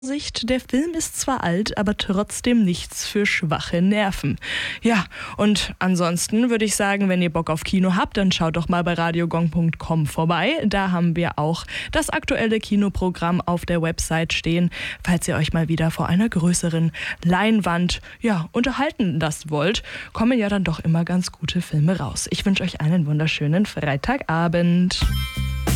Sicht, der Film ist zwar alt, aber trotzdem nichts für schwache Nerven. Ja, und ansonsten würde ich sagen, wenn ihr Bock auf Kino habt, dann schaut doch mal bei radiogong.com vorbei. Da haben wir auch das aktuelle Kinoprogramm auf der Website stehen, falls ihr euch mal wieder vor einer größeren Leinwand unterhalten lassen wollt, kommen ja dann doch immer ganz gute Filme raus. Ich wünsche euch einen wunderschönen Freitagabend.